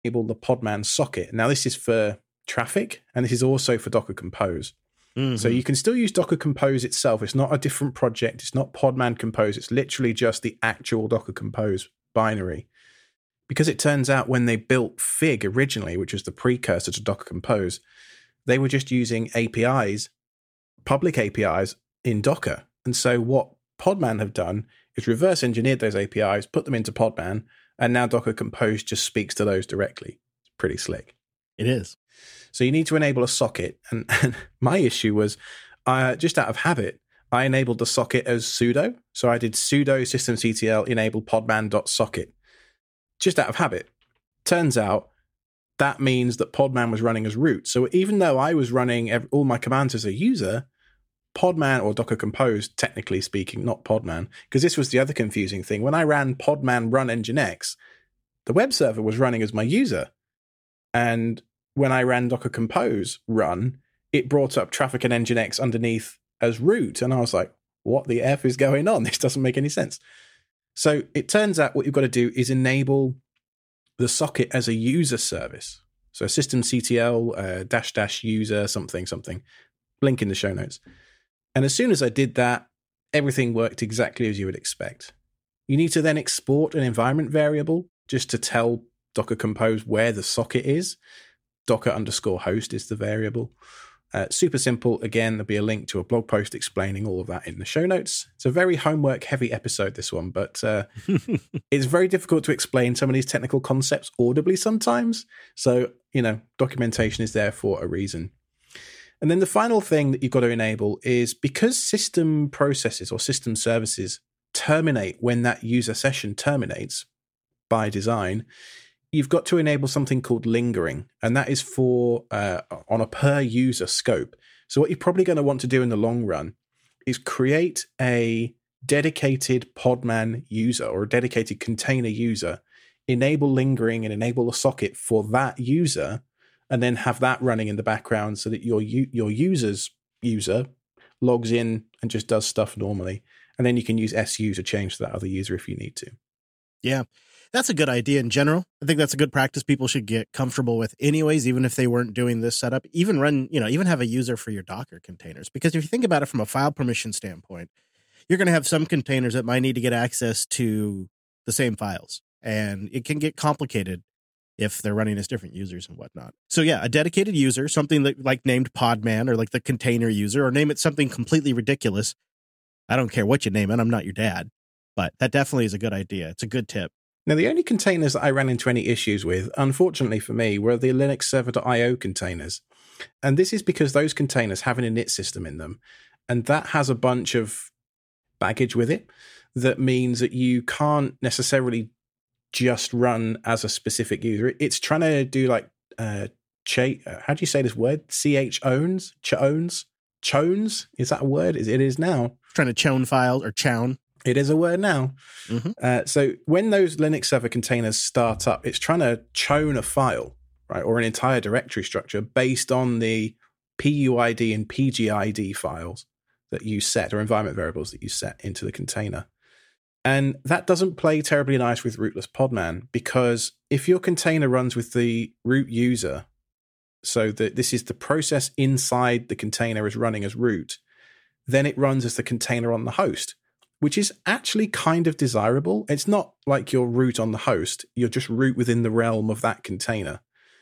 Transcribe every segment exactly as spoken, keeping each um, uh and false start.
enable the Podman socket. Now, this is for traffic, and this is also for Docker Compose. Mm-hmm. So you can still use Docker Compose itself. It's not a different project. It's not Podman Compose. It's literally just the actual Docker Compose binary. Because it turns out when they built Fig originally, which was the precursor to Docker Compose, they were just using A P Is, public A P Is in Docker. And so what Podman have done is reverse engineered those A P Is, put them into Podman, and now Docker Compose just speaks to those directly. It's pretty slick. It is. So you need to enable a socket. And, and my issue was, uh, just out of habit, I enabled the socket as sudo. So I did sudo systemctl enable podman.socket, just out of habit. Turns out that means that Podman was running as root. So even though I was running every, all my commands as a user, Podman, or Docker Compose, technically speaking, not Podman, because this was the other confusing thing. When I ran Podman run Nginx, the web server was running as my user. And when I ran Docker Compose run, it brought up Traffic and Nginx underneath as root. And I was like, what the F is going on? This doesn't make any sense. So it turns out what you've got to do is enable the socket as a user service. So systemctl uh, dash dash user something something. Link in the show notes. And as soon as I did that, everything worked exactly as you would expect. You need to then export an environment variable just to tell Docker Compose where the socket is. Docker underscore host is the variable. Uh, super simple. Again, there'll be a link to a blog post explaining all of that in the show notes. It's a very homework-heavy episode, this one, but uh, it's very difficult to explain some of these technical concepts audibly sometimes. So, you know, documentation is there for a reason. And then the final thing that you've got to enable is, because system processes or system services terminate when that user session terminates by design, you've got to enable something called lingering, and that is for uh, on a per user scope. So what you're probably going to want to do in the long run is create a dedicated Podman user or a dedicated container user, enable lingering and enable a socket for that user, and then have that running in the background so that your your user's user logs in and just does stuff normally. And then you can use S U to change to that other user if you need to. Yeah. That's a good idea in general. I think that's a good practice people should get comfortable with anyways, even if they weren't doing this setup. Even run, you know, even have a user for your Docker containers. Because if you think about it from a file permission standpoint, you're going to have some containers that might need to get access to the same files. And it can get complicated if they're running as different users and whatnot. So yeah, a dedicated user, something that, like named Podman or like the container user, or name it something completely ridiculous. I don't care what you name it. I'm not your dad. But that definitely is a good idea. It's a good tip. Now, the only containers that I ran into any issues with, unfortunately for me, were the Linux server dot io containers. And this is because those containers have an init system in them. And that has a bunch of baggage with it that means that you can't necessarily just run as a specific user. It's trying to do like, uh, ch- how do you say this word? C H owns? Ch-owns? Chones? Is that a word? It is now. Trying to chown files or chown. It is a word now. Mm-hmm. Uh, so when those Linux server containers start up, it's trying to chown a file, right, or an entire directory structure based on the P U I D and P G I D files that you set, or environment variables that you set into the container. And that doesn't play terribly nice with rootless Podman, because if your container runs with the root user, so that this is the process inside the container is running as root, then it runs as the container on the host, which is actually kind of desirable. It's not like you're root on the host. You're just root within the realm of that container.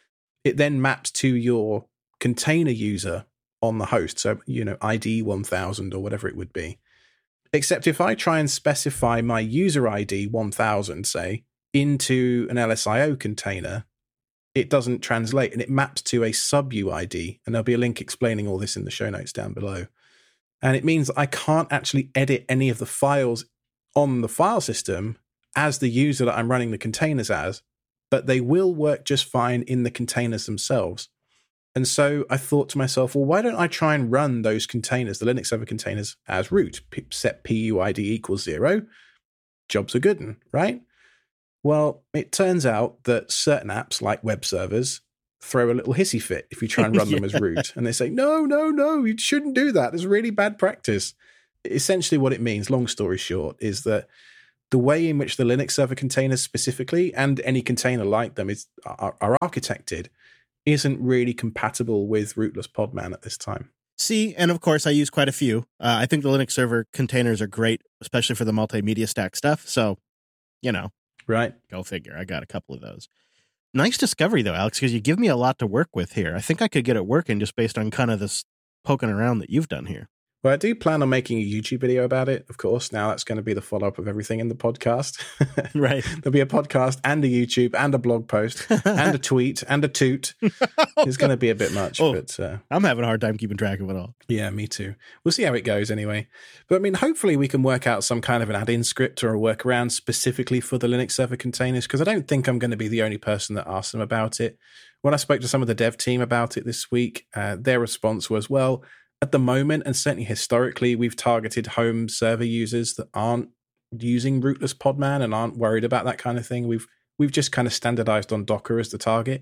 It then maps to your container user on the host. So, you know, I D one thousand or whatever it would be. Except if I try and specify my user I D one thousand, say, into an L S I O container, it doesn't translate, and it maps to a sub-U I D. And there'll be a link explaining all this in the show notes down below. And it means that I can't actually edit any of the files on the file system as the user that I'm running the containers as, but they will work just fine in the containers themselves. And so I thought to myself, well, why don't I try and run those containers, the Linux server containers, as root? P- set P U I D equals zero. Jobs are good, right? Well, it turns out that certain apps, like web servers, throw a little hissy fit if you try and run yeah. them as root. And they say, no, no, no, you shouldn't do that. It's really bad practice. Essentially what it means, long story short, is that the way in which the Linux server containers specifically, and any container like them, is are, are architected isn't really compatible with rootless Podman at this time. See, and of course, I use quite a few. Uh, I think the Linux server containers are great, especially for the multimedia stack stuff. So, you know, right? Go figure. I got a couple of those. Nice discovery, though, Alex, because you give me a lot to work with here. I think I could get it working just based on kind of this poking around that you've done here. Well, I do plan on making a YouTube video about it, of course. Now that's going to be the follow-up of everything in the podcast. Right. There'll be a podcast and a YouTube and a blog post and a tweet and a toot. It's going to be a bit much. Oh, but uh, I'm having a hard time keeping track of it all. Yeah, me too. We'll see how it goes anyway. But I mean, hopefully we can work out some kind of an add-in script or a workaround specifically for the Linux server containers, because I don't think I'm going to be the only person that asked them about it. When I spoke to some of the dev team about it this week, uh, their response was, well, at the moment, and certainly historically, we've targeted home server users that aren't using rootless Podman and aren't worried about that kind of thing. We've we've just kind of standardized on Docker as the target.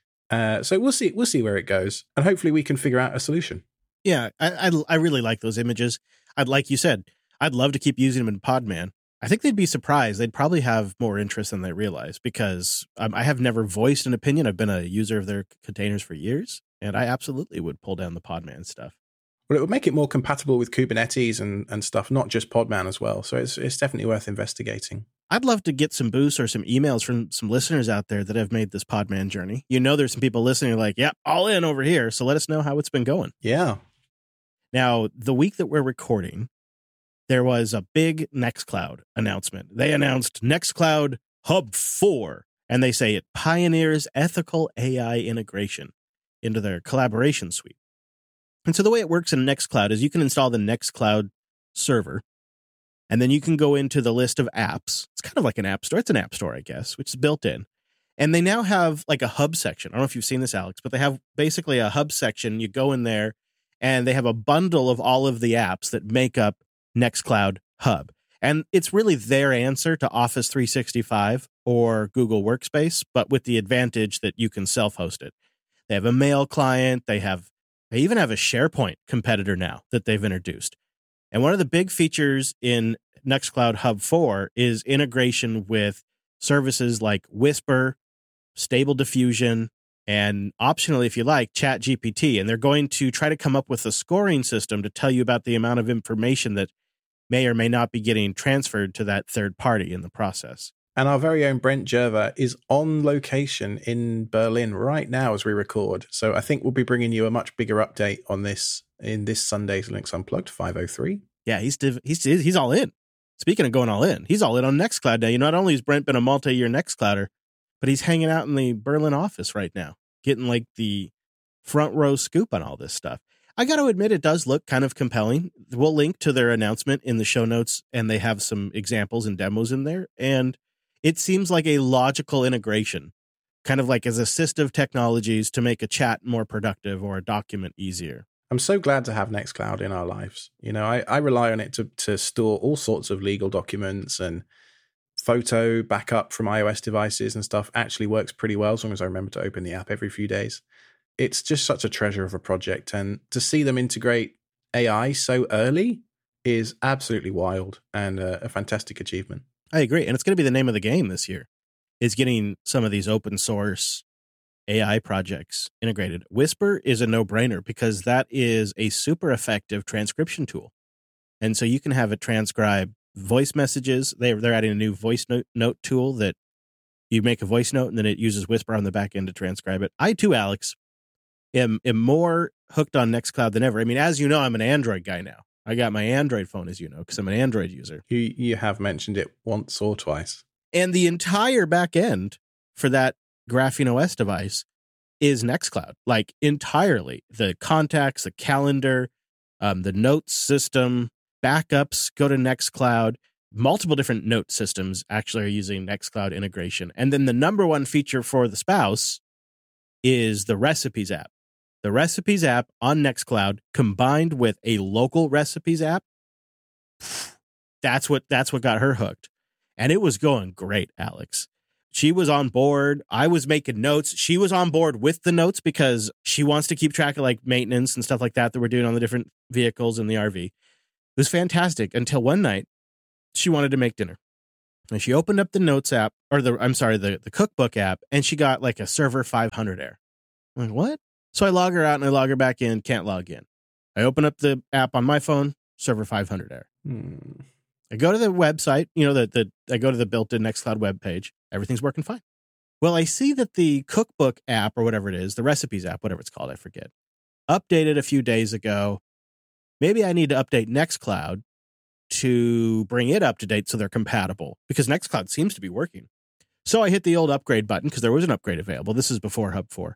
Uh, so we'll see we'll see where it goes, and hopefully we can figure out a solution. Yeah, I, I I really like those images. I'd like you said, I'd love to keep using them in Podman. I think they'd be surprised. They'd probably have more interest than they realize, because um, I have never voiced an opinion. I've been a user of their containers for years, and I absolutely would pull down the Podman stuff. Well, it would make it more compatible with Kubernetes and, and stuff, not just Podman as well. So it's it's definitely worth investigating. I'd love to get some boosts or some emails from some listeners out there that have made this Podman journey. You know, there's some people listening like, yeah, all in over here. So let us know how it's been going. Yeah. Now, the week that we're recording, there was a big Nextcloud announcement. They announced Nextcloud Hub four, and they say it pioneers ethical A I integration into their collaboration suite. And so the way it works in Nextcloud is you can install the Nextcloud server, and then you can go into the list of apps. It's kind of like an app store. It's an app store, I guess, which is built in. And they now have like a hub section. I don't know if you've seen this, Alex, but they have basically a hub section. You go in there, and they have a bundle of all of the apps that make up Nextcloud Hub. And it's really their answer to Office three sixty-five or Google Workspace, but with the advantage that you can self-host it. They have a mail client. They have They even have a SharePoint competitor now that they've introduced. And one of the big features in Nextcloud Hub four is integration with services like Whisper, Stable Diffusion, and optionally, if you like, ChatGPT. And they're going to try to come up with a scoring system to tell you about the amount of information that may or may not be getting transferred to that third party in the process. And our very own Brent Gerver is on location in Berlin right now as we record. So I think we'll be bringing you a much bigger update on this in this Sunday's Linux Unplugged five oh three. Yeah, he's div- he's he's all in. Speaking of going all in, he's all in on Nextcloud now. You know, not only has Brent been a multi-year Nextclouder, but he's hanging out in the Berlin office right now, getting like the front row scoop on all this stuff. I got to admit, it does look kind of compelling. We'll link to their announcement in the show notes, and they have some examples and demos in there. And it seems like a logical integration, kind of like as assistive technologies to make a chat more productive or a document easier. I'm so glad to have Nextcloud in our lives. You know, I, I rely on it to, to store all sorts of legal documents, and photo backup from iOS devices and stuff actually works pretty well as long as I remember to open the app every few days. It's just such a treasure of a project. And to see them integrate A I so early is absolutely wild and a, a fantastic achievement. I agree. And it's going to be the name of the game this year, is getting some of these open source A I projects integrated. Whisper is a no-brainer because that is a super effective transcription tool. And so you can have it transcribe voice messages. They're, they're adding a new voice note, note tool that you make a voice note and then it uses Whisper on the back end to transcribe it. I too, Alex, am, am more hooked on Nextcloud than ever. I mean, as you know, I'm an Android guy now. I got my Android phone, as you know, because I'm an Android user. You you have mentioned it once or twice. And the entire back end for that Graphene O S device is Nextcloud, like entirely. The contacts, the calendar, um, the notes system, backups go to Nextcloud. Multiple different note systems actually are using Nextcloud integration. And then the number one feature for the spouse is the Recipes app. The Recipes app on Nextcloud combined with a local Recipes app, that's what that's what got her hooked. And it was going great, Alex. She was on board. I was making notes. She was on board with the notes because she wants to keep track of like maintenance and stuff like that that we're doing on the different vehicles in the R V. It was fantastic until one night she wanted to make dinner. And she opened up the Notes app, or the, I'm sorry, the, the Cookbook app, and she got like a server five hundred error. I'm like, what? So I log her out and I log her back in, can't log in. I open up the app on my phone, server five hundred error. Hmm. I go to the website, you know, the, the I go to the built-in Nextcloud web page. Everything's working fine. Well, I see that the Cookbook app, or whatever it is, the Recipes app, whatever it's called, I forget, updated a few days ago. Maybe I need to update Nextcloud to bring it up to date so they're compatible, because Nextcloud seems to be working. So I hit the old upgrade button because there was an upgrade available. This is before Hub four.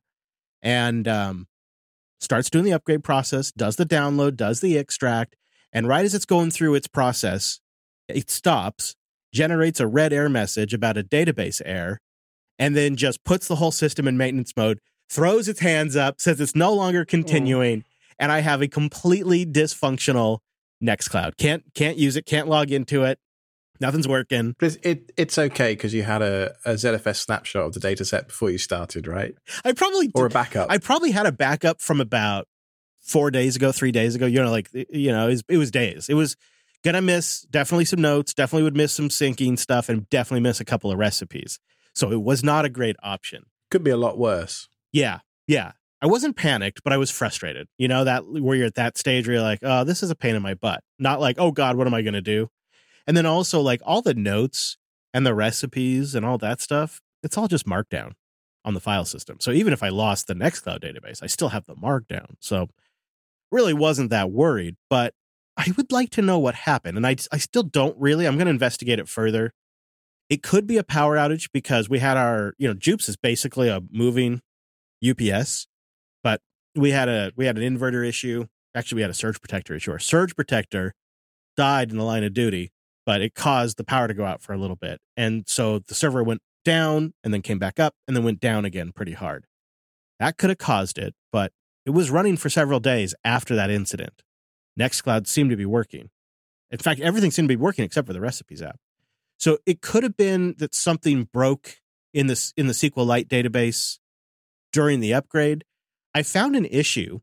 And um, starts doing the upgrade process, does the download, does the extract, and right as it's going through its process, it stops, generates a red error message about a database error, and then just puts the whole system in maintenance mode, throws its hands up, says it's no longer continuing, mm. and I have a completely dysfunctional Nextcloud. Can't can't use it, can't log into it. Nothing's working. But it's, it, it's okay because you had a, a Z F S snapshot of the data set before you started, right? I probably Or a backup. I probably had a backup from about four days ago, three days ago. You know, like, you know, it was, it was days. It was going to miss definitely some notes, definitely would miss some syncing stuff, and definitely miss a couple of recipes. So it was not a great option. Could be a lot worse. Yeah, yeah. I wasn't panicked, but I was frustrated. You know, that where you're at that stage where you're like, oh, this is a pain in my butt. Not like, oh, God, what am I going to do? And then also, like, all the notes and the recipes and all that stuff, it's all just markdown on the file system. So even if I lost the Nextcloud database, I still have the markdown. So really wasn't that worried, but I would like to know what happened. And I, I still don't really. I'm going to investigate it further. It could be a power outage because we had our, you know, Jupes is basically a moving U P S. But we had a we had an inverter issue. Actually, we had a surge protector issue. Our surge protector died in the line of duty, but it caused the power to go out for a little bit. And so the server went down and then came back up and then went down again pretty hard. That could have caused it, but it was running for several days after that incident. Nextcloud seemed to be working. In fact, everything seemed to be working except for the Recipes app. So it could have been that something broke in this in the SQLite database during the upgrade. I found an issue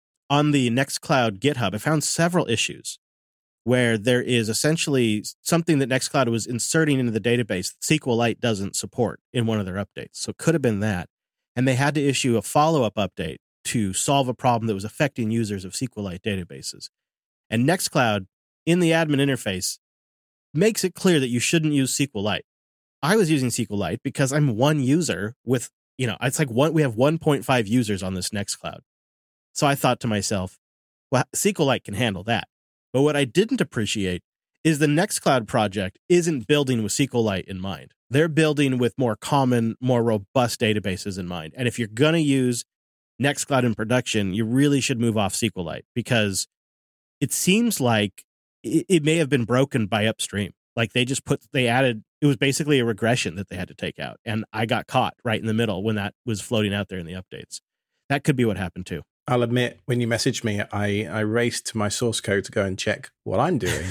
on the Nextcloud GitHub. I found several issues where there is essentially something that Nextcloud was inserting into the database that SQLite doesn't support in one of their updates. So it could have been that. And they had to issue a follow-up update to solve a problem that was affecting users of SQLite databases. And Nextcloud, in the admin interface, makes it clear that you shouldn't use SQLite. I was using SQLite because I'm one user with, you know, it's like one, we have one point five users on this Nextcloud. So I thought to myself, well, SQLite can handle that. But what I didn't appreciate is the Nextcloud project isn't building with SQLite in mind. They're building with more common, more robust databases in mind. And if you're going to use Nextcloud in production, you really should move off SQLite because it seems like it, it may have been broken by upstream. Like they just put, they added, it was basically a regression that they had to take out. And I got caught right in the middle when that was floating out there in the updates. That could be what happened too. I'll admit, when you messaged me, I, I raced to my source code to go and check what I'm doing.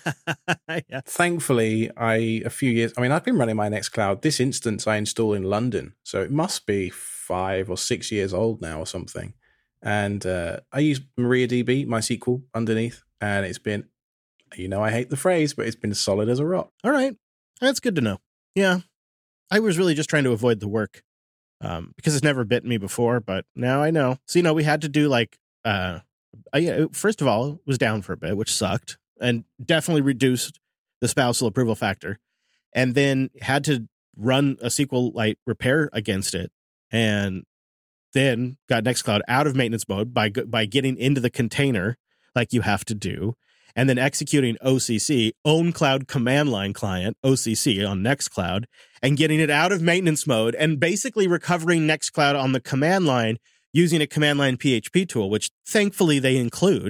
yeah. Thankfully, I, a few years, I mean, I've been running my Nextcloud. This instance I installed in London. So it must be five or six years old now or something. And uh, I use MariaDB, MySQL underneath. And it's been, you know, I hate the phrase, but it's been solid as a rock. All right. That's good to know. Yeah. I was really just trying to avoid the work. Um, because it's never bitten me before, but now I know. So, you know, we had to do like, uh, I, first of all, it was down for a bit, which sucked and definitely reduced the spousal approval factor. And then had to run a SQLite repair against it. And then got Nextcloud out of maintenance mode by, by getting into the container like you have to do. And then executing O C C, Own Cloud Command Line Client, O C C, on Nextcloud, and getting it out of maintenance mode and basically recovering Nextcloud on the command line using a command line P H P tool, which thankfully they include.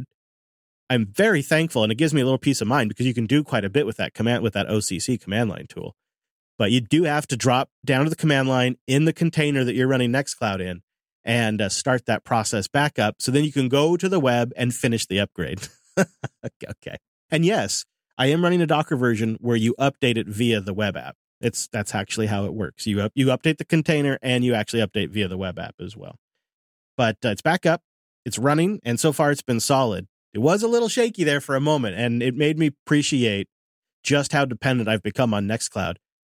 I'm very thankful, and it gives me a little peace of mind because you can do quite a bit with that command with that O C C command line tool. But you do have to drop down to the command line in the container that you're running Nextcloud in and uh, start that process back up. So then you can go to the web and finish the upgrade. Okay. And yes, I am running a Docker version where you update it via the web app. It's that's actually how it works. You up, you update the container and you actually update via the web app as well. But uh, it's back up, it's running, and so far it's been solid. It was a little shaky there for a moment, and it made me appreciate just how dependent I've become on Nextcloud.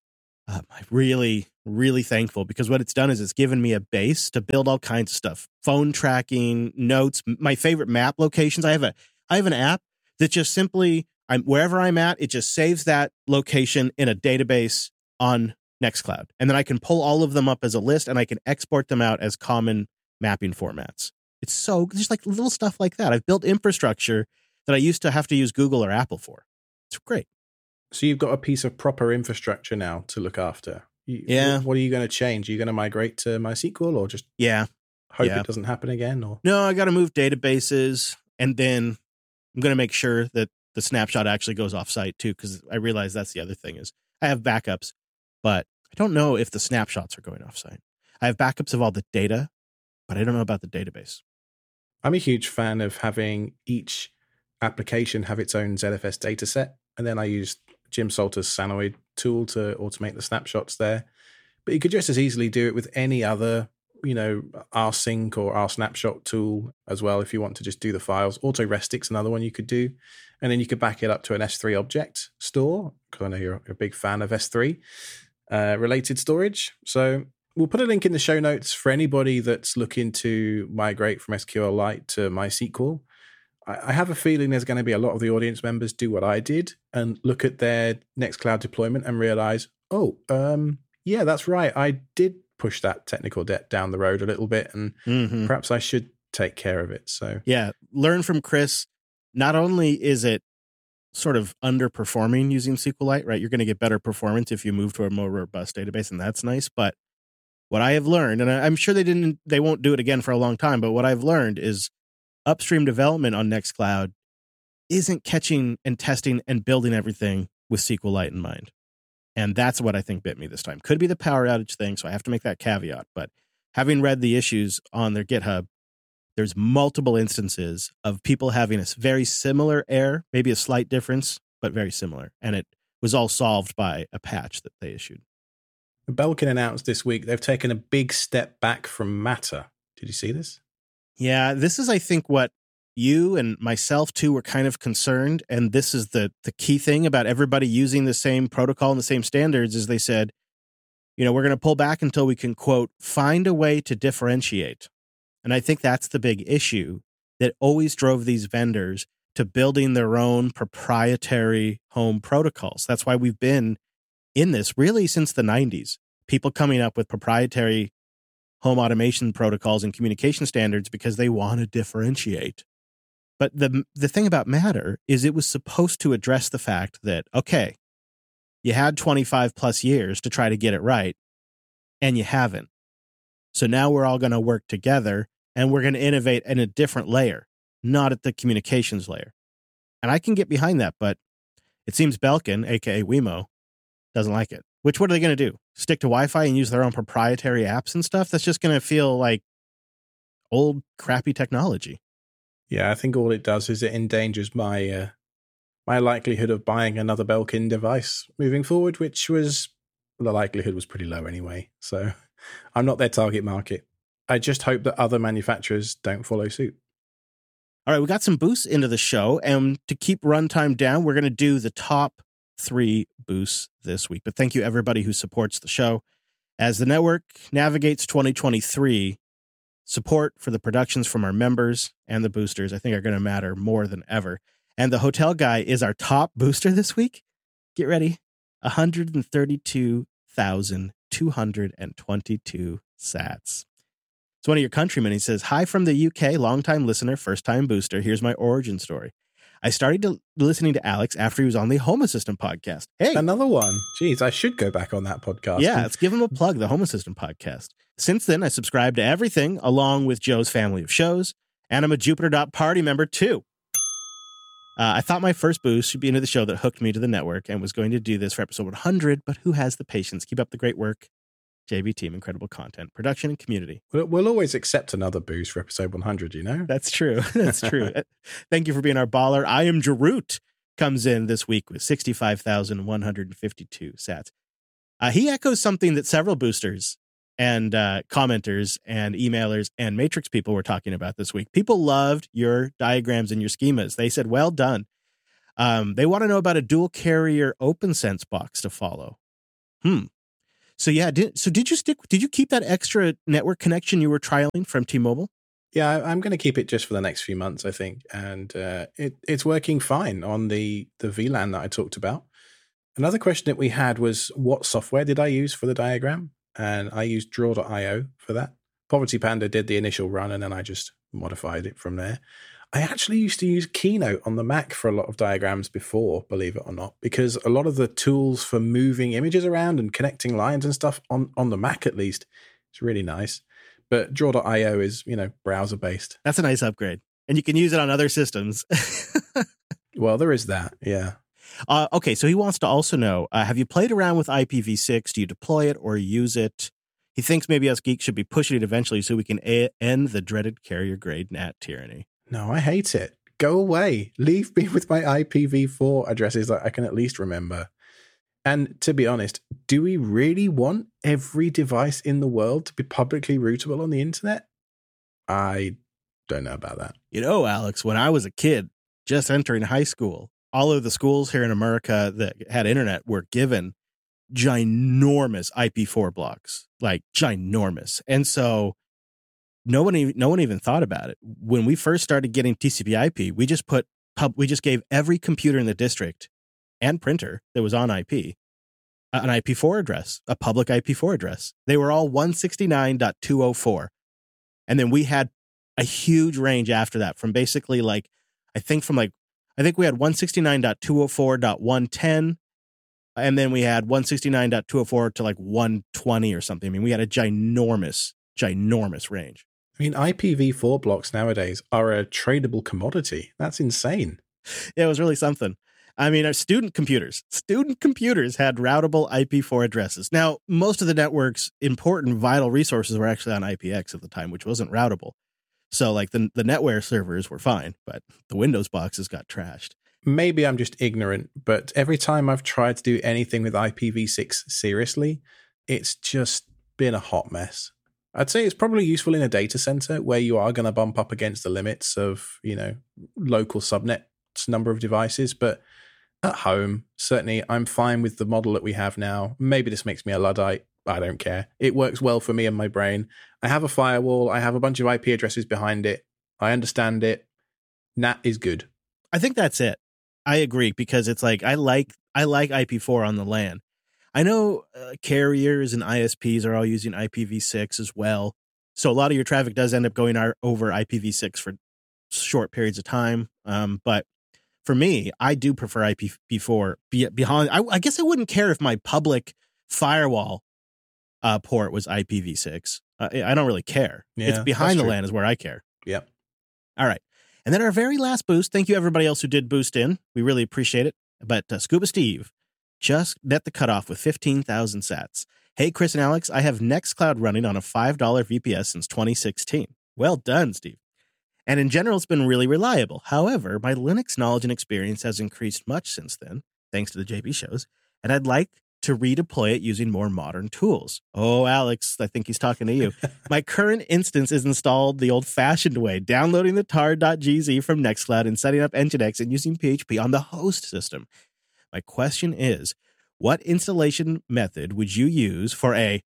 Um, I'm really, really thankful because what it's done is it's given me a base to build all kinds of stuff. Phone tracking, notes, my favorite map locations. I have a I have an app that just simply, I'm wherever I'm at, it just saves that location in a database on Nextcloud. And then I can pull all of them up as a list and I can export them out as common mapping formats. It's so, just like little stuff like that. I've built infrastructure that I used to have to use Google or Apple for. It's great. So you've got a piece of proper infrastructure now to look after. You, Yeah. What are you going to change? Are you going to migrate to MySQL or just Yeah. hope Yeah. it doesn't happen again? Or No, I got to move databases, and then I'm going to make sure that the snapshot actually goes offsite too, because I realize that's the other thing is I have backups, but I don't know if the snapshots are going offsite. I have backups of all the data, but I don't know about the database. I'm a huge fan of having each application have its own Z F S dataset, and then I use Jim Salter's Sanoid tool to automate the snapshots there. But you could just as easily do it with any other, you know, rsync or rsnapshot tool as well if you want to just do the files. Autorestics another one you could do, and then you could back it up to an S three object store, because I know you're a big fan of S three uh, related storage. So we'll put a link in the show notes for anybody that's looking to migrate from S Q L Lite to MySQL. I have a feeling there's going to be a lot of the audience members do what I did and look at their Nextcloud deployment and realize, oh, um, yeah, that's right. I did push that technical debt down the road a little bit, and Mm-hmm. perhaps I should take care of it. So Yeah, learn from Chris. Not only is it sort of underperforming using SQLite, right? You're going to get better performance if you move to a more robust database, and that's nice. But what I have learned, and I'm sure they didn't, they won't do it again for a long time, but what I've learned is upstream development on Nextcloud isn't catching and testing and building everything with SQLite in mind. And that's what I think bit me this time. Could be the power outage thing, so I have to make that caveat. But having read the issues on their GitHub, there's multiple instances of people having a very similar error, maybe a slight difference, but very similar. And it was all solved by a patch that they issued. Belkin announced this week they've taken a big step back from Matter. Did you see this? Yeah, this is, I think, what you and myself, too, were kind of concerned. And this is the the key thing about everybody using the same protocol and the same standards is they said, you know, we're going to pull back until we can, quote, find a way to differentiate. And I think that's the big issue that always drove these vendors to building their own proprietary home protocols. That's why we've been in this really since the nineties. People coming up with proprietary home automation protocols and communication standards because they want to differentiate. But the the thing about Matter is it was supposed to address the fact that, okay, you had twenty-five plus years to try to get it right, and you haven't. So now we're all going to work together, and we're going to innovate in a different layer, not at the communications layer. And I can get behind that, but it seems Belkin, a k a. Wemo, doesn't like it. Which, what are they going to do? Stick to Wi-Fi and use their own proprietary apps and stuff? That's just going to feel like old, crappy technology. Yeah, I think all it does is it endangers my uh, my likelihood of buying another Belkin device moving forward, which was, the likelihood was pretty low anyway. So I'm not their target market. I just hope that other manufacturers don't follow suit. All right, we got some boosts into the show, and to keep runtime down, we're going to do the top three boosts this week. But thank you, everybody who supports the show. As the network navigates twenty twenty-three, support for the productions from our members and the boosters, I think, are going to matter more than ever. And the hotel guy is our top booster this week. Get ready. one hundred thirty-two thousand two hundred twenty-two sats. It's one of your countrymen. He says, hi from the U K, longtime listener, first-time booster. Here's my origin story. I started to, listening to Alex after he was on the Home Assistant podcast. Hey, Another one. Jeez, I should go back on that podcast. yeah, let's give him a plug, the Home Assistant podcast. Since then, I subscribed to everything along with Joe's family of shows, and I'm a Jupiter dot Party member too. Uh, I thought my first boost should be into the show that hooked me to the network and was going to do this for episode one hundred, but who has the patience? Keep up the great work. J B Team, incredible content, production, and community. We'll, we'll always accept another boost for episode one hundred, you know? That's true. That's true. Thank you for being our baller. I am Jarut comes in this week with sixty-five thousand one hundred fifty-two sats. Uh, he echoes something that several boosters and uh, commenters and emailers and Matrix people were talking about this week. People loved your diagrams and your schemas. They said, well done. Um, they want to know about a dual carrier OpenSense box to follow. Hmm. So yeah, did, so did you stick? Did you keep that extra network connection you were trialing from T-Mobile? Yeah, I- I'm going to keep it just for the next few months, I think, and uh, it it's working fine on the the V LAN that I talked about. Another question that we had was, what software did I use for the diagram? And I used draw dot io for that. Poverty Panda did the initial run, and then I just modified it from there. I actually used to use Keynote on the Mac for a lot of diagrams before, believe it or not, because a lot of the tools for moving images around and connecting lines and stuff on, on the Mac, at least, it's really nice. But draw dot io is, you know, browser-based. That's a nice upgrade. And you can use it on other systems. Well, there is that, yeah. Uh, okay, so he wants to also know, uh, have you played around with I P v six? Do you deploy it or use it? He thinks maybe us geeks should be pushing it eventually so we can a- end the dreaded carrier-grade N A T tyranny. No, I hate it. Go away. Leave me with my I P v four addresses that I can at least remember. And to be honest, do we really want every device in the world to be publicly routable on the internet? I don't know about that. You know, Alex, when I was a kid, just entering high school, all of the schools here in America that had internet were given ginormous I P four blocks, like ginormous. And so no one, even, no one even thought about it. When we first started getting T C P I P, we just put pub, we just gave every computer in the district and printer that was on I P an I P four address, a public I P four address. They were all one sixty-nine dot two oh four. And then we had a huge range after that from basically like, I think from like, I think we had one sixty-nine dot two oh four dot one ten, and then we had one sixty-nine dot two oh four to like one twenty or something. I mean, we had a ginormous, ginormous range. I mean, I P v four blocks nowadays are a tradable commodity. That's insane. Yeah, it was really something. I mean, our student computers, student computers had routable I P four addresses. Now, most of the network's important vital resources were actually on I P X at the time, which wasn't routable. So like the, the NetWare servers were fine, but the Windows boxes got trashed. Maybe I'm just ignorant, but every time I've tried to do anything with I P v six seriously, it's just been a hot mess. I'd say it's probably useful in a data center where you are going to bump up against the limits of, you know, local subnet number of devices, but at home, certainly I'm fine with the model that we have now. Maybe this makes me a Luddite. I don't care. It works well for me and my brain. I have a firewall. I have a bunch of I P addresses behind it. I understand it. N A T is good. I think that's it. I agree, because it's like I like I like I P four on the LAN. I know uh, carriers and I S Ps are all using I P v six as well. So a lot of your traffic does end up going over I P v six for short periods of time. Um, but for me, I do prefer I P v four. Be, behind, I, I guess I wouldn't care if my public firewall uh, port was I P v six. Uh, I don't really care. Yeah, it's behind the true. LAN is where I care. Yep. All right. And then our very last boost. Thank you, everybody else who did boost in. We really appreciate it. But uh, Scuba Steve just met the cutoff with fifteen thousand sats. Hey, Chris and Alex, I have Nextcloud running on a five dollar V P S since twenty sixteen. Well done, Steve. And in general, it's been really reliable. However, my Linux knowledge and experience has increased much since then, thanks to the J B shows, and I'd like to redeploy it using more modern tools. Oh, Alex, I think he's talking to you. My current instance is installed the old-fashioned way, downloading the tar dot g z from Nextcloud and setting up Nginx and using P H P on the host system. My question is, what installation method would you use for a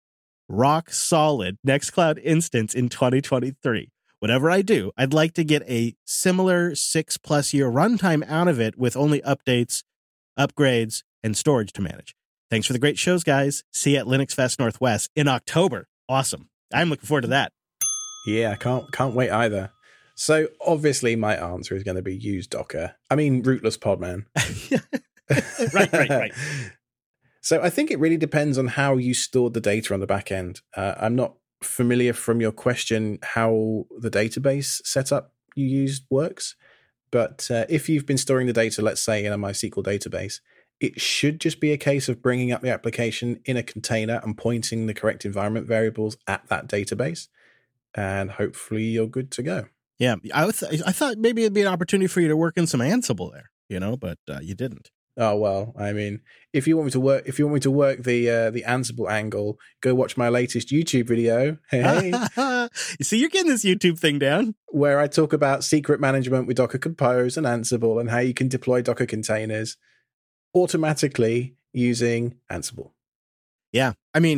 rock-solid Nextcloud instance in twenty twenty-three? Whatever I do, I'd like to get a similar six-plus year runtime out of it with only updates, upgrades, and storage to manage. Thanks for the great shows, guys. See you at Linux Fest Northwest in October. Awesome. I'm looking forward to that. Yeah, I can't can't wait either. So obviously my answer is going to be use Docker. I mean, rootless Podman. right, right, right. So I think it really depends on how you stored the data on the back end. Uh, I'm not familiar from your question how the database setup you used works, but uh, if you've been storing the data, let's say in a MySQL database, it should just be a case of bringing up the application in a container and pointing the correct environment variables at that database, and hopefully you're good to go. Yeah, I, th- I thought maybe it'd be an opportunity for you to work in some Ansible there, you know, but uh, you didn't. Oh well, I mean, if you want me to work, if you want me to work the uh, the Ansible angle, go watch my latest YouTube video. Hey, you see, you're getting this YouTube thing down, where I talk about secret management with Docker Compose and Ansible, and how you can deploy Docker containers automatically using Ansible. Yeah, I mean,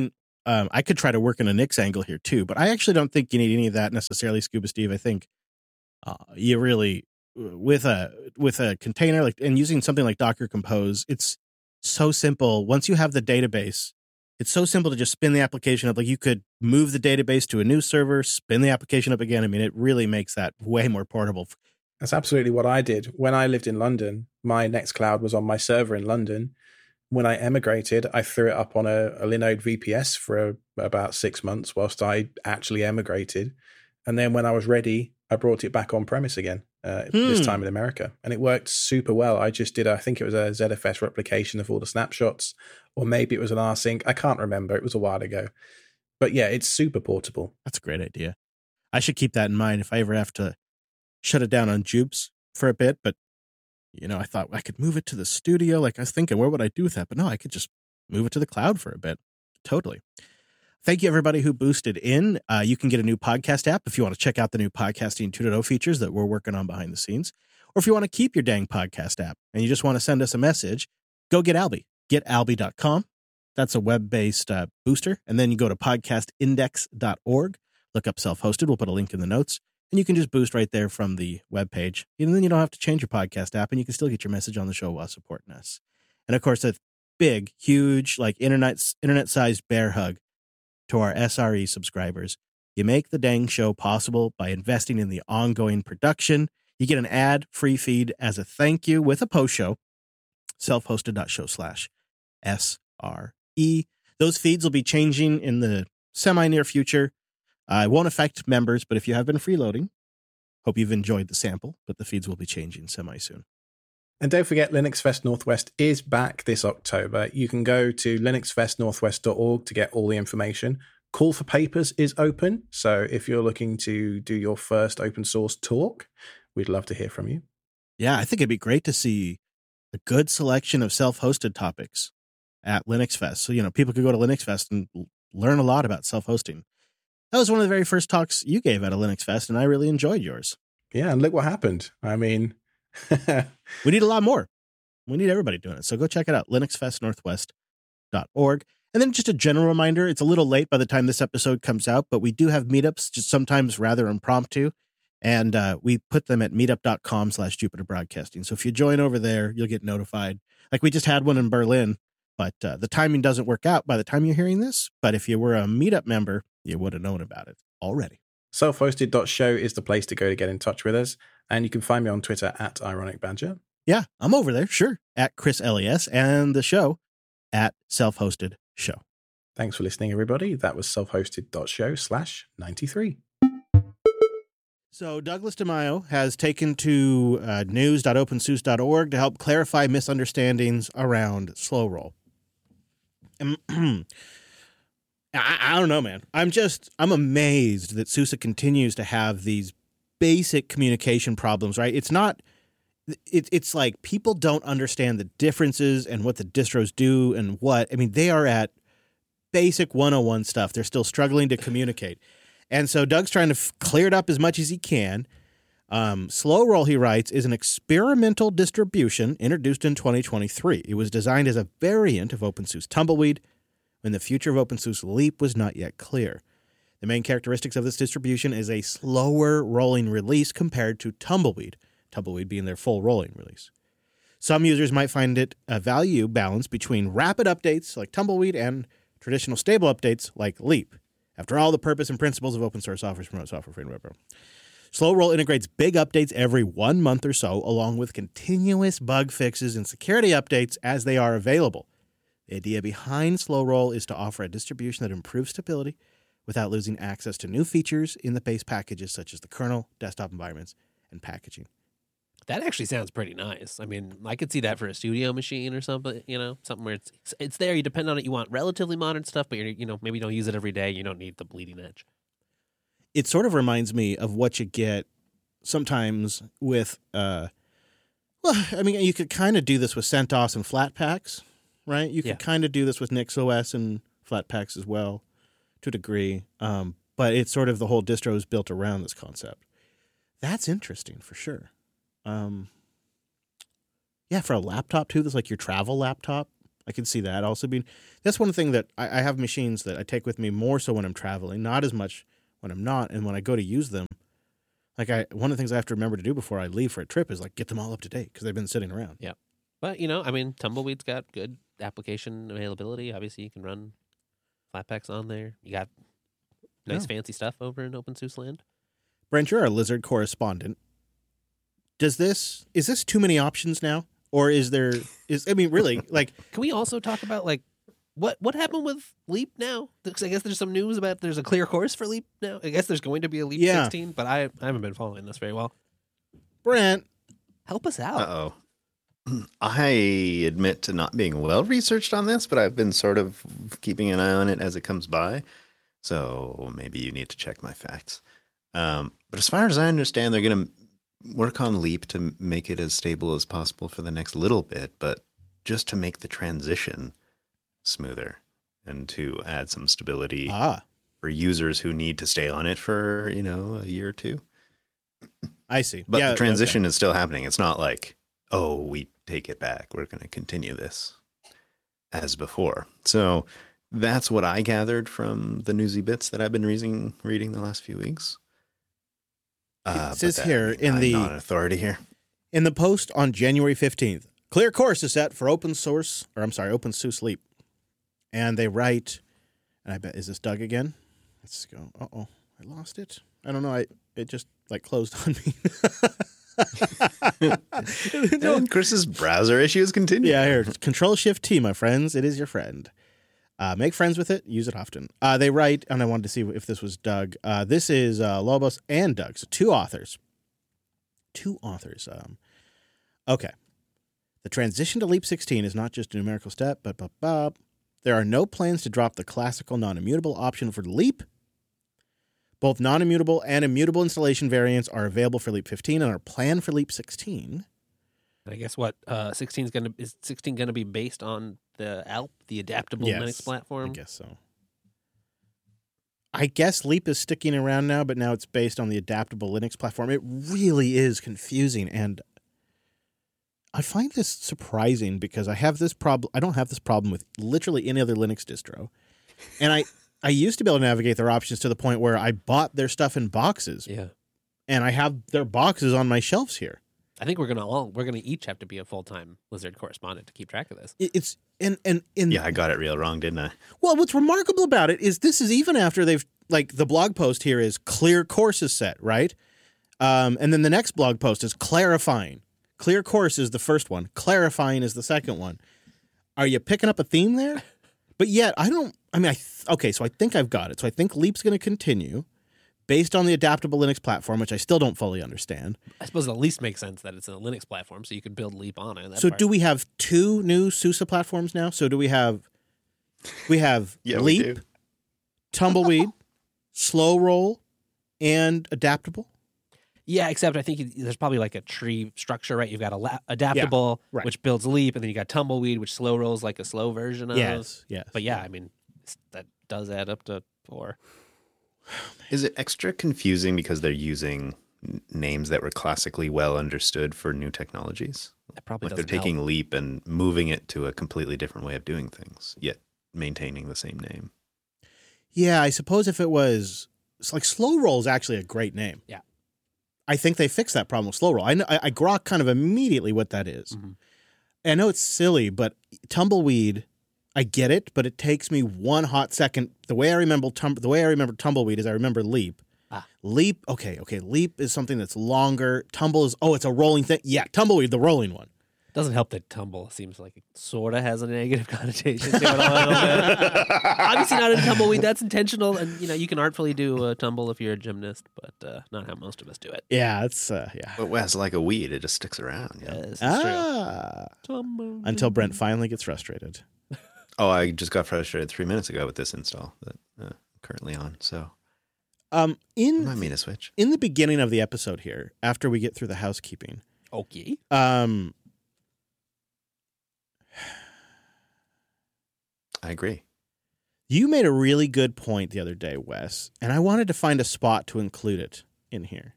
um, I could try to work in a Nix angle here too, but I actually don't think you need any of that necessarily, Scuba Steve. I think uh, you really with a with a container like and using something like Docker Compose, it's so simple. Once you have the database, it's so simple to just spin the application up. Like you could move the database to a new server, spin the application up again. I mean, it really makes that way more portable. That's absolutely what I did. When I lived in London, my Nextcloud was on my server in London. When I emigrated, I threw it up on a, a Linode V P S for a, about six months whilst I actually emigrated. And then when I was ready, I brought it back on premise again, uh, hmm. this time in America. And it worked super well. I just did, I think it was a Z F S replication of all the snapshots, or maybe it was an rsync. I can't remember. It was a while ago. But yeah, it's super portable. That's a great idea. I should keep that in mind if I ever have to shut it down on Jupes for a bit. But, you know, I thought I could move it to the studio. Like I was thinking, where would I do with that? But no, I could just move it to the cloud for a bit. Totally. Thank you, everybody who boosted in. Uh, you can get a new podcast app if you want to check out the new podcasting two point oh features that we're working on behind the scenes. Or if you want to keep your dang podcast app and you just want to send us a message, go get Alby. get alby dot com. That's a web-based uh, booster. And then you go to podcast index dot org, look up self-hosted. We'll put a link in the notes. And you can just boost right there from the webpage. And then you don't have to change your podcast app, and you can still get your message on the show while supporting us. And of course, a big, huge, like internet internet-sized bear hug to our S R E subscribers. You make the dang show possible by investing in the ongoing production. You get an ad-free feed as a thank you with a post show. self-hosted.show slash S R E. Those feeds will be changing in the semi-near future. Uh, it won't affect members, but if you have been freeloading, hope you've enjoyed the sample, but the feeds will be changing semi-soon. And don't forget, Linux Fest Northwest is back this October. You can go to linux fest northwest dot org to get all the information. Call for papers is open, so if you're looking to do your first open source talk, we'd love to hear from you. Yeah, I think it'd be great to see a good selection of self-hosted topics at Linux Fest. So, you know, people could go to Linux Fest and learn a lot about self-hosting. That was one of the very first talks you gave at a Linux Fest, and I really enjoyed yours. Yeah, and look what happened. I mean... we need a lot more. We need everybody doing it. So go check it out, linux fest northwest dot org. And then just a general reminder, it's a little late by the time this episode comes out, but we do have meetups, just sometimes rather impromptu. And uh, we put them at meetup.com slash Jupiter Broadcasting. So if you join over there, you'll get notified. Like we just had one in Berlin, but uh, the timing doesn't work out by the time you're hearing this. But if you were a meetup member, you would have known about it already. self hosted dot show is the place to go to get in touch with us. And you can find me on Twitter at Ironic Badger. Yeah, I'm over there, sure, at Chris L E S, and the show at Self-Hosted Show. Thanks for listening, everybody. That was self hosted dot show slash ninety-three. So Douglas DeMaio has taken to uh, news dot open source dot org to help clarify misunderstandings around slow roll. I, I don't know, man. I'm just, I'm amazed that SUSE continues to have these basic communication problems, right? It's not, it, it's like people don't understand the differences and what the distros do and what, I mean, they are at basic one oh one stuff. They're still struggling to communicate. And so Doug's trying to f- clear it up as much as he can. Um, Slow Roll, he writes, is an experimental distribution introduced in twenty twenty-three. It was designed as a variant of OpenSUSE Tumbleweed when the future of OpenSUSE Leap was not yet clear. The main characteristics of this distribution is a slower rolling release compared to Tumbleweed, Tumbleweed being their full rolling release. Some users might find it a value balance between rapid updates like Tumbleweed and traditional stable updates like Leap. After all, the purpose and principles of open source software promote software free and web. Slow Roll integrates big updates every one month or so, along with continuous bug fixes and security updates as they are available. The idea behind Slow Roll is to offer a distribution that improves stability without losing access to new features in the base packages such as the kernel, desktop environments, and packaging. That actually sounds pretty nice. I mean, I could see that for a studio machine or something, you know, something where it's it's there. You depend on it. You want relatively modern stuff, but, you're, you know, maybe you don't use it every day. You don't need the bleeding edge. It sort of reminds me of what you get sometimes with, uh, well, I mean, you could kind of do this with CentOS and Flatpaks, right? You could yeah. kind of do this with NixOS and Flatpaks as well, to a degree. Um, but it's sort of the whole distro is built around this concept. That's interesting for sure. Um, yeah, for a laptop too, that's like your travel laptop. I can see that also being. That's one thing that I, I have machines that I take with me more so when I'm traveling, not as much when I'm not, and when I go to use them. Like I, one of the things I have to remember to do before I leave for a trip is like get them all up to date because they've been sitting around. Yeah. But, you know, I mean, Tumbleweed's got good application availability. Obviously, you can run Flatpaks on there. You got nice, Yeah. fancy stuff over in OpenSUSE land. Brent, you're our Lizard correspondent. Does this is this too many options now, or is there is I mean really like Can we also talk about, like, what what happened with Leap now? Because I guess there's some news about there's a clear course for Leap now. I guess there's going to be a Leap Yeah. sixteen, but I, I haven't been following this very well. Brent? Help us out. Uh oh. I admit to not being well researched on this, but I've been sort of keeping an eye on it as it comes by. So maybe you need to check my facts. Um, but as far as I understand, they're going to work on Leap to make it as stable as possible for the next little bit, but just to make the transition smoother and to add some stability Ah, for users who need to stay on it for, you know, a year or two. I see. But yeah, the transition is still happening. It's not like, oh, we take it back. We're going to continue this as before. So that's what I gathered from the newsy bits that I've been reading, reading the last few weeks. Uh, It says but that- here in I'm the- not an authority here. In the post on January fifteenth, clear course is set for open source, or I'm sorry, OpenSUSE Leap. And they write, and I bet, is this Doug again? Let's go. Uh-oh, I lost it. I don't know. I It just, like, closed on me. And Chris's browser issues continue. Yeah, here. Control-Shift-T, my friends. It is your friend. Uh, make friends with it. Use it often. Uh, they write, and I wanted to see if this was Doug. Uh, this is uh, Lobos and Doug, so two authors. Two authors. Um, okay. The transition to Leap sixteen is not just a numerical step, but, but, but there are no plans to drop the classical non-immutable option for Leap. Both non-immutable and immutable installation variants are available for Leap fifteen and are planned for Leap sixteen. And I guess what uh, sixteen is going to is sixteen going to be based on the A L P, the adaptable Yes, Linux platform. I guess so. I guess Leap is sticking around now, but now it's based on the adaptable Linux platform. It really is confusing, and I find this surprising because I have this problem. I don't have this problem with literally any other Linux distro, and I I used to be able to navigate their options to the point where I bought their stuff in boxes, Yeah, and I have their boxes on my shelves here. I think we're gonna all we're gonna each have to be a full time Lizard correspondent to keep track of this. It- It's and and in Yeah, I got it real wrong, didn't I? Well, what's remarkable about it is this is even after they've, like, the blog post here is clear course is set, right? Um, and then the next blog post is clarifying. Clear course is the first one. Clarifying is the second one. Are you picking up a theme there? But yet, I don't, I mean, I, th- okay, so I think I've got it. So I think Leap's going to continue based on the adaptable Linux platform, which I still don't fully understand. I suppose it at least makes sense that it's a Linux platform, so you could build Leap on it. That So part- do we have two new SUSE platforms now? So do we have, we have Yeah, we Leap, do. Tumbleweed, Slow Roll, and Adaptable? Yeah, except I think you, there's probably like a tree structure, right? You've got a la- adaptable, right. which builds Leap, and then you got Tumbleweed, which slow rolls like a slow version of. Yes, yes. But yeah, I mean, it's- that does add up to four. Is it extra confusing because they're using n- names that were classically well understood for new technologies? That probably Like they're doesn't taking help. Leap and moving it to a completely different way of doing things, yet maintaining the same name. Yeah, I suppose if it was, it's like Slow Roll is actually a great name. Yeah. I think they fixed that problem with Slow Roll. I, know, I, I grok kind of immediately what that is. Mhm. And I know it's silly, but Tumbleweed, I get it, but it takes me one hot second. The way I remember tum- the way I remember Tumbleweed is I remember Leap. Ah. Leap, okay, okay. Leap is something that's longer. Tumble is, oh, it's a rolling thing. Yeah, Tumbleweed, the rolling one. Doesn't help that Tumble seems like it sort of has a negative connotation to it a little bit. Obviously not in Tumbleweed. That's intentional, and you know you can artfully do a tumble if you're a gymnast, but uh, not how most of us do it. Yeah, it's, uh, yeah. But Wes, like a weed, it just sticks around. Yeah. Yes, it's Ah, true. Tumble. until Brent finally gets frustrated. Oh, I just got frustrated three minutes ago with this install that uh, I'm currently on. So Um, in I mean a switch. in the beginning of the episode here, after we get through the housekeeping, Okay. um, I agree. you made a really good point the other day, Wes, and I wanted to find a spot to include it in here.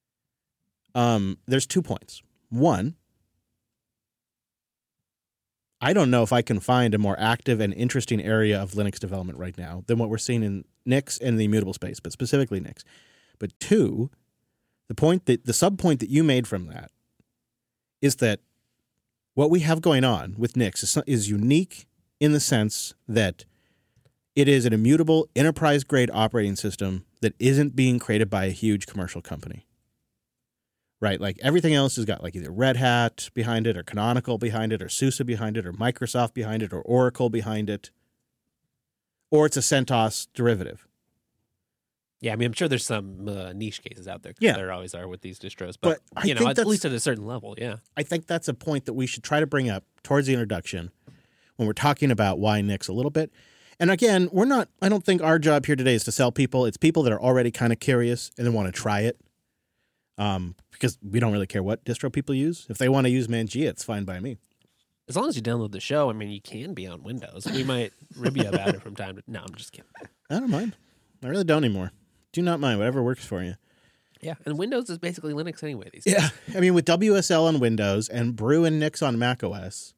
Um, there's two points. One, I don't know if I can find a more active and interesting area of Linux development right now than what we're seeing in Nix and the immutable space, but specifically Nix. But two, the point that the sub point that you made from that is that what we have going on with Nix is, is unique in the sense that it is an immutable enterprise-grade operating system that isn't being created by a huge commercial company. Right, like everything else has got like either Red Hat behind it or Canonical behind it or SUSE behind it or Microsoft behind it or Oracle behind it. Or it's a CentOS derivative. Yeah, I mean, I'm sure there's some uh, niche cases out there. Yeah. There always are with these distros. But, But I you know, think at that's- least at a certain level, yeah. I think that's a point that we should try to bring up towards the introduction when we're talking about why Nix a little bit. And again, we're not, I don't think our job here today is to sell people. It's people that are already kind of curious and they want to try it. Um, because we don't really care what distro people use. If they want to use Mangia, it's fine by me. As long as you download the show, I mean, you can be on Windows. We might rib you about it from time to No, I'm just kidding. I don't mind. I really don't anymore. Do not mind. Whatever works for you. Yeah, and Windows is basically Linux anyway these days. Yeah. I mean, with W S L on Windows and Brew and Nix on macOS,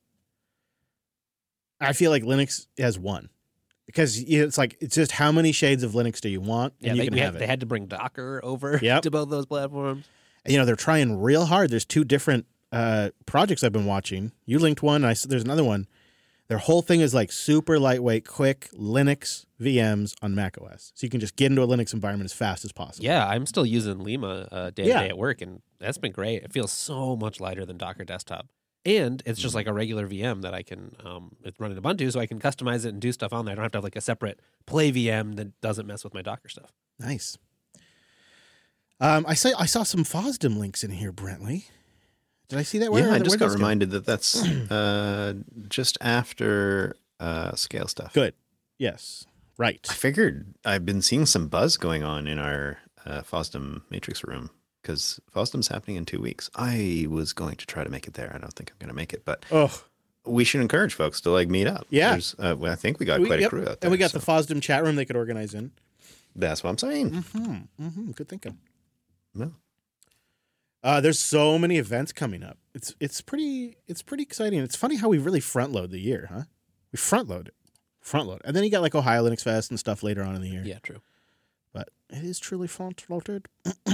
I feel like Linux has won. Because it's like, it's just how many shades of Linux do you want? And Yeah, you they, can we have had, it. they had to bring Docker over Yep. to both those platforms. You know, they're trying real hard. There's two different uh, projects I've been watching. You linked one, and I, there's another one. Their whole thing is like super lightweight, quick Linux V Ms on macOS. So you can just get into a Linux environment as fast as possible. Yeah, I'm still using Lima uh, day to Yeah. day at work, and that's been great. It feels so much lighter than Docker Desktop. And it's just like a regular V M that I can, um, it's running Ubuntu, so I can customize it and do stuff on there. I don't have to have like a separate Play V M that doesn't mess with my Docker stuff. Nice. Um, I say I saw some FOSDEM links in here, Brentley. Did I see that? Where, yeah, I where just got those go? reminded that that's uh, just after uh, scale stuff. Good. Yes. Right. I figured I've been seeing some buzz going on in our uh, FOSDEM matrix room because FOSDEM's happening in two weeks. I was going to try to make it there. I don't think I'm going to make it, but Oh, we should encourage folks to like meet up. Yeah. There's, uh, well, I think we got we, quite yep. a crew out there. And we got so the FOSDEM chat room they could organize in. That's what I'm saying. Mm-hmm. Mm-hmm. Good thinking. Well, Uh, there's so many events coming up. It's it's pretty it's pretty exciting. It's funny how we really front load the year, huh? We front load it, front load, and then you got like Ohio Linux Fest and stuff later on in the year. Yeah, true. But it is truly front loaded.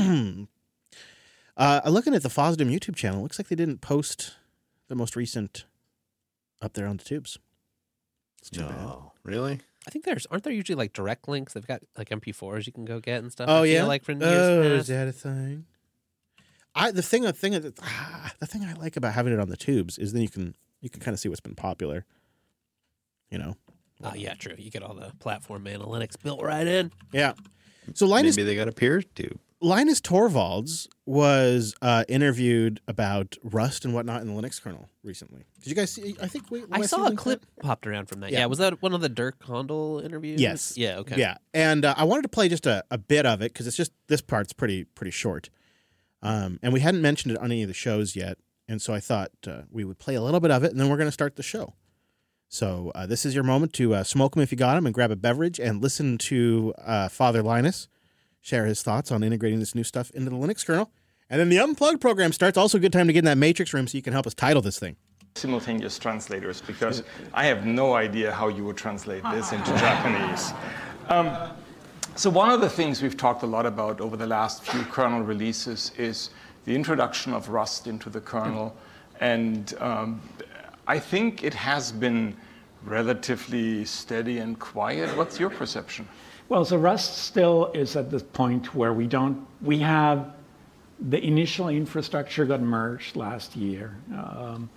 uh, looking at the FOSDEM YouTube channel, it looks like they didn't post the most recent up there on the tubes. It's too bad. no, really? I think there's, aren't there usually like direct links? They've got like M P fours you can go get and stuff. Oh I feel yeah, like from oh, years is past. that a thing? I the thing the thing that ah, the thing I like about having it on the tubes is then you can you can kind of see what's been popular. You know. Oh, yeah, true. You get all the platform analytics built right in. Yeah. So Linus Maybe they got a peer tube. Linus Torvalds was uh, interviewed about Rust and whatnot in the Linux kernel recently. Did you guys see? I think we, I Wes, saw you a linked clip that? popped around from that. Yeah. Yeah, was that one of the Dirk Hondel interviews? Yes. Yeah, okay. Yeah, and uh, I wanted to play just a, a bit of it because it's just this part's pretty pretty short, um, and we hadn't mentioned it on any of the shows yet, and so I thought uh, we would play a little bit of it, and then we're going to start the show. So uh, this is your moment to uh, smoke them if you got them, and grab a beverage, and listen to uh, Father Linus share his thoughts on integrating this new stuff into the Linux kernel. And then the Unplugged program starts. Also a good time to get in that matrix room so you can help us title this thing. Simultaneous translators, because I have no idea how you would translate this into Japanese. Um, so one of the things we've talked a lot about over the last few kernel releases is the introduction of Rust into the kernel. And um, I think it has been relatively steady and quiet. What's your perception? Well, so Rust still is at the point where we don't, we have, the initial infrastructure got merged last year. Um,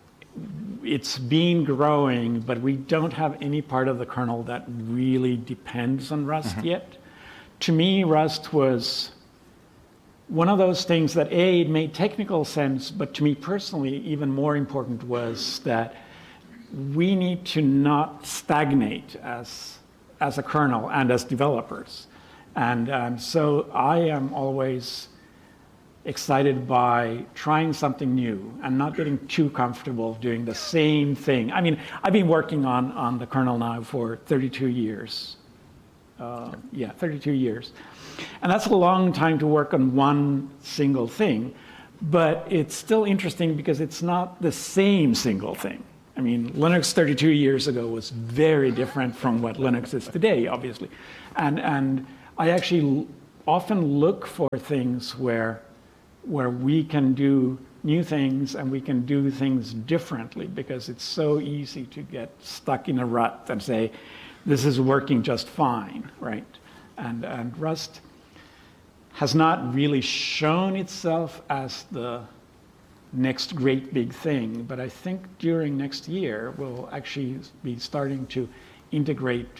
it's been growing, but we don't have any part of the kernel that really depends on Rust mm-hmm. yet. To me, Rust was one of those things that, A, it made technical sense, but to me personally, even more important was that we need to not stagnate as as a kernel and as developers. And um, so I am always excited by trying something new and not getting too comfortable doing the same thing. I mean, I've been working on, on the kernel now for thirty-two years. Uh, yeah, thirty-two years. And that's a long time to work on one single thing, but it's still interesting because it's not the same single thing. I mean, Linux thirty-two years ago was very different from what Linux is today, obviously. And, and I actually often look for things where, where we can do new things and we can do things differently, because it's so easy to get stuck in a rut and say, this is working just fine, right? And, and Rust has not really shown itself as the next great big thing, but I think during next year we'll actually be starting to integrate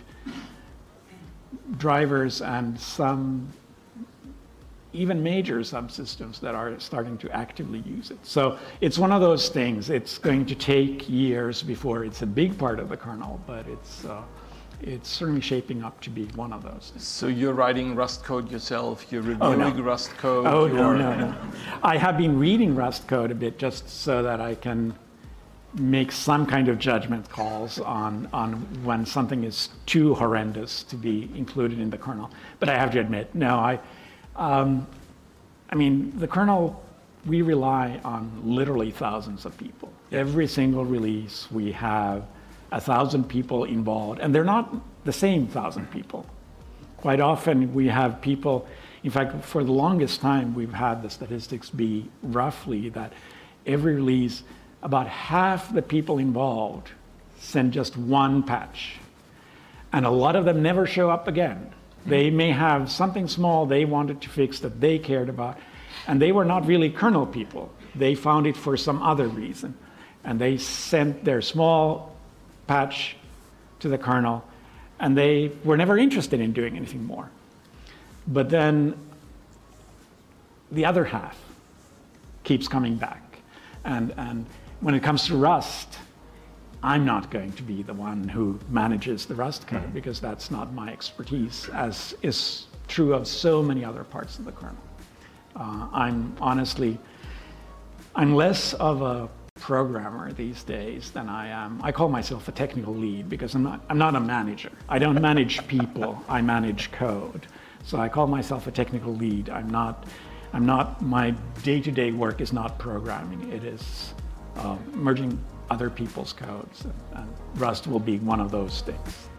drivers and some even major subsystems that are starting to actively use it. So it's one of those things. It's going to take years before it's a big part of the kernel, but it's uh, it's certainly shaping up to be one of those. So you're writing Rust code yourself, you're Oh, reviewing no. Rust code. Oh, no, you're- no, no. I have been reading Rust code a bit just so that I can make some kind of judgment calls on, on when something is too horrendous to be included in the kernel. But I have to admit, no, I, um, I mean, the kernel, we rely on literally thousands of people. Every single release, we have a thousand people involved, and they're not the same thousand people. Quite often we have people, in fact, for the longest time, we've had the statistics be roughly that every release, about half the people involved send just one patch. And a lot of them never show up again. They may have something small they wanted to fix that they cared about, and they were not really kernel people. They found it for some other reason. And they sent their small patch to the kernel, and they were never interested in doing anything more. But then the other half keeps coming back. And, and when it comes to Rust, I'm not going to be the one who manages the Rust code, because that's not my expertise, as is true of so many other parts of the kernel. Uh, I'm honestly, I'm less of a programmer these days than I am. I call myself a technical lead because I'm not, I'm not a manager. I don't manage people, I manage code. So I call myself a technical lead. I'm not, I'm not, my day-to-day work is not programming. It is uh, merging other people's codes, and, and Rust will be one of those things.